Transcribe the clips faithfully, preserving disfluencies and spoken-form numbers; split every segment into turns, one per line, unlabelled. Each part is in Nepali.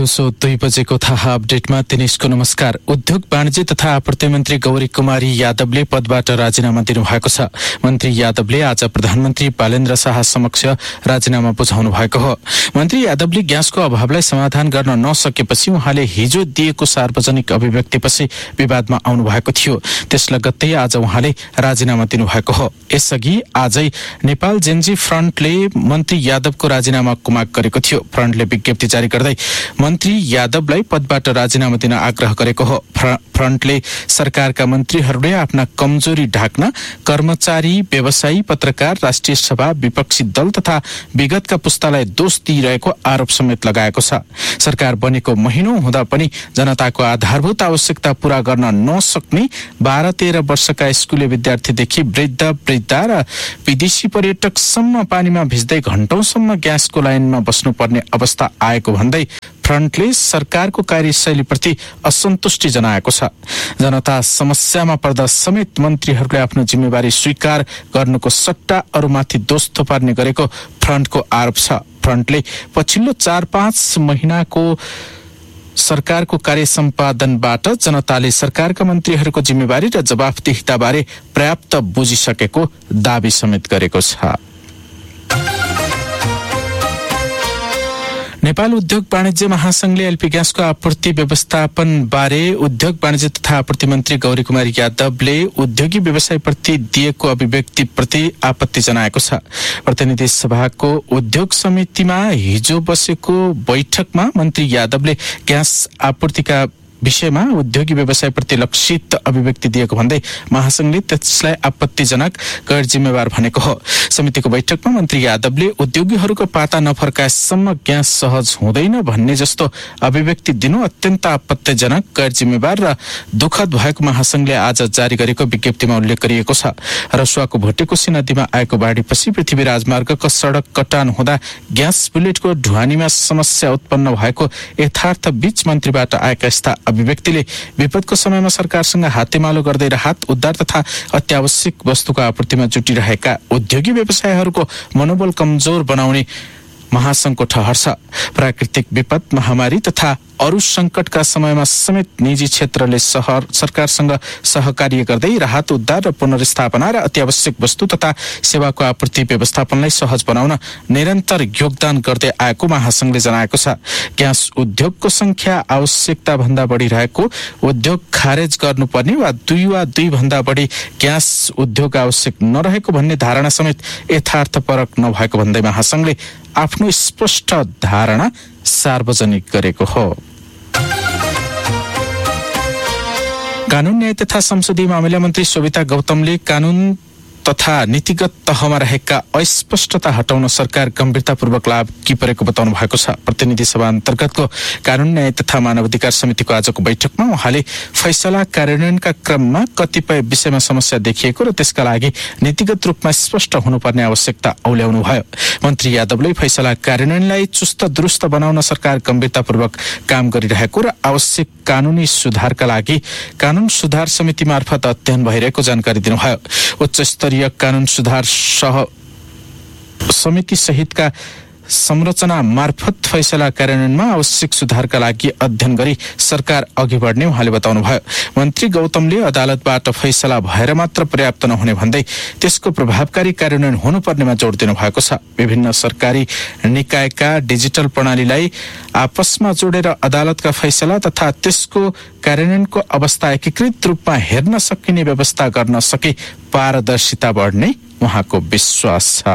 दिउँसो दुई बजेको थाहा अपडेटमा दिनेशको नमस्कार। उद्योग वाणिज्य तथा आपूर्ति मन्त्री गौरी कुमारी यादवले पदबाट राजीनामा दिनुभएको छ। मन्त्री यादवले आज प्रधानमन्त्री बालेन्द्र शाह समक्ष राजीनामा बुझाउनु भएको हो। मन्त्री यादवले ग्यासको अभावलाई समाधान गर्न नसकेपछि उहाँले हिजो दिएको सार्वजनिक अभिव्यक्तिपछि विवादमा आउनु भएको थियो। त्यस लगत्तै आज उहाँले राजीनामा दिनुभएको हो। यसअघि आजै नेपाल जेनजी फ्रन्टले मन्त्री यादवको राजीनामाको माग गरेको थियो। फ्रन्टले विज्ञप्ति जारी गर्दै मन्त्री यादवलाई पदबाट राजीनामा दिन आग्रह गरेको हो। फ्रन्टले सरकारका मन्त्रीहरूले आफ्ना कमजोरी ढाक्न कर्मचारी, व्यवसायी, पत्रकार, राष्ट्रिय सभा, विपक्षी दल तथा विगतका पुस्तालाई दोष दिइरहेको आरोप समेत लगाएको छ। सरकार बनेको महिनौ हुँदा पनि जनताको आधारभूत आवश्यकता पूरा गर्न नसक्ने बाह्र तेह्र वर्षका स्कुले विद्यार्थीदेखि वृद्ध, वृद्धा र विदेशी पर्यटकसम्म पानीमा भिज्दै घण्टौंसम्म ग्यासको लाइनमा बस्नुपर्ने अवस्था आएको भन्दै फ्रन्टले सरकारको कार्यशैलीप्रति असन्तुष्टि जनाएको छ। जनता समस्यामा पर्दा समेत मन्त्रीहरूले आफ्नो जिम्मेवारी स्वीकार गर्नुको सट्टा अरूमाथि दोष थोपार्ने गरेको फ्रन्टको आरोप छ। फ्रन्टले पछिल्लो चार पाँच महिनाको सरकारको कार्य सम्पादनबाट जनताले सरकारका मन्त्रीहरूको जिम्मेवारी र जवाफदेहिताबारे पर्याप्त बुझिसकेको दावी समेत गरेको छ। नेपाल उद्योग वाणिज्य महासंघले एलपी ग्यासको आपूर्ति व्यवस्थापन बारे उद्योग वाणिज्य तथा आपूर्ति मन्त्री गौरी कुमारी यादवले उद्योगी व्यवसायप्रति दिएको अभिव्यक्तिप्रति आपत्ति जनाएको छ। प्रतिनिधि सभाको उद्योग समितिमा हिजो बसेको बैठकमा मन्त्री यादवले ग्यास आपूर्तिका विषयमा उद्योगी व्यवसायप्रति लक्षित अभिव्यक्ति दिएको भन्दै महासंघले त्यसलाई आपत्तिजनक, गैर जिम्मेवार भनेको हो। समितिको बैठकमा मन्त्री यादवले उद्योगीहरूको पाता नफर्काएसम्म ग्यास सहज हुँदैन भन्ने जस्तो अभिव्यक्ति दिनु अत्यन्त आपत्तिजनक, गैर जिम्मेवार र दुःखद भएको महासंघले आज जारी गरेको विज्ञप्तिमा उल्लेख गरिएको छ। रसुवाको भोटेकोशी नदीमा आएको बाढीपछि पृथ्वी राजमार्गको सड़क कटान हुँदा ग्यास बुलेटको ढुवानीमा समस्या उत्पन्न भएको यथार्थ बीच मन्त्रीबाट आएका यस्ता अभिव्यक्तिले विपदको समयमा सरकारसँग हातेमालो गर्दै राहत, उद्धार तथा अत्यावश्यक वस्तुको आपूर्तिमा जुटिरहेका उद्योगी व्यवसायहरूको मनोबल कमजोर बनाउने महासंघको ठहर छ। प्राकृतिक विपद, महामारी तथा अरू संकटका समयमा समेत निजी क्षेत्रले सहर सरकारसँग सहकार्य गर्दै राहत, उद्धार र पुनर्स्थापना र अत्यावश्यक वस्तु तथा सेवाको आपूर्ति व्यवस्थापनलाई सहज बनाउन निरन्तर योगदान गर्दै आएको महासंघले जनाएको छ। ग्यास उद्योगको संख्या आवश्यकता भन्दा बढी रहेको, उद्योग खारेज गर्नुपर्ने वा दुई वा दुई भन्दा बढी ग्यास उद्योग आवश्यक नरहेको भन्ने धारणा समेत यथार्थपरक नभएको भन्दै महासंघले आफ्नो स्पष्ट धारणा सार्वजनिक गरेको हो। कानून न्याय तथा संसदीय मामिला मन्त्री शोभिता गौतमले कानून तथा नीतिगत तहमा रहेका अस्पष्टता हटाउन सरकार गम्भीरतापूर्वक लागि परेको बताउनु भएको छ। प्रतिनिधि सभा अन्तर्गतको कानून न्याय तथा मानवाधिकार समितिको आजको बैठकमा उहाँले फैसला कार्यान्वयनका क्रममा कतिपय विषयमा समस्या देखिएको र त्यसका लागि नीतिगत रूपमा स्पष्ट हुनुपर्ने आवश्यकता औल्याउनु भयो। मन्त्री यादवले फैसला कार्यान्वयनलाई चुस्त दुरुस्त बनाउन सरकार गम्भीरतापूर्वक काम गरिरहेको र आवश्यक कानूनी सुधारका लागि कानून सुधार समिति मार्फत अध्ययन भइरहेको जानकारी दिनुभयो। उच्च स्तरीय कानून सुधार सह समिति सहितका संरचना मार्फत फैसला कार्यान्वयनमा आवश्यक सुधारका लागि अध्ययन गरी सरकार अघि बढ्ने उहाँले बताउनुभयो। मन्त्री गौतमले अदालतबाट फैसला भएर मात्र पर्याप्त नहुने भन्दै त्यसको प्रभावकारी कार्यान्वयन हुनुपर्नेमा जोड दिनु भएको छ। विभिन्न सरकारी निकायका डिजिटल प्रणालीलाई आपसमा जोडेर अदालतका फैसला तथा त्यसको कार्यान्वयनको अवस्था एकीकृत रूपमा हेर्न सकिने व्यवस्था गर्न सके पारदर्शिता बढ्ने उहाँको विश्वास छ।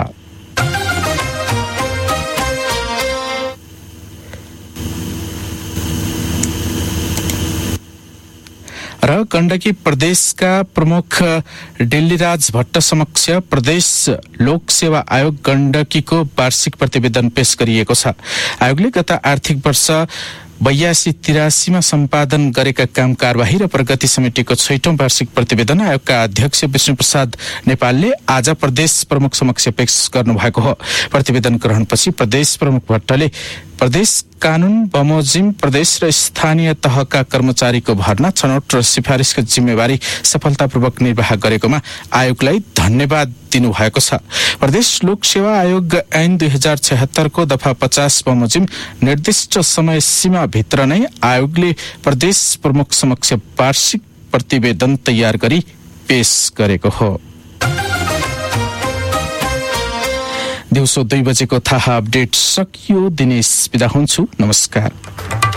र गण्डकी प्रदेशका प्रमुख दिल्लीराज भट्ट समक्ष प्रदेश लोक सेवा आयोग गण्डकीको वार्षिक प्रतिवेदन पेश गरिएको छ। आयोगले गत आर्थिक वर्ष बयासी तिरासीमा सम्पादन गरेका काम कारबाही र प्रगति समितिको छैटौं वार्षिक प्रतिवेदन आयोगका अध्यक्ष विष्णु प्रसाद नेपालले आज प्रदेश प्रमुख समक्ष पेश गर्नुभएको हो। प्रतिवेदन ग्रहणपछि प्रदेश प्रमुख भट्टले प्रदेश कानून बमोजिम प्रदेश र स्थानीय तहका कर्मचारीको भर्ना छनौट र सिफारिसको जिम्मेवारी सफलतापूर्वक निर्वाह गरेकोमा आयोगलाई धन्यवाद दिनुभएको छ। प्रदेश लोक सेवा आयोग ऐन दुई हजार छयत्तर को दफा पचास बमोजिम निर्दिष्ट समय सीमा भित्र नै आयोगले प्रदेश प्रमुख समक्ष वार्षिक प्रतिवेदन तयार गरी पेश गरेको हो। दिउँसो दुई बजेको थाहा अपडेट सकियो। दिनेश बिदा हुन्छु। नमस्कार।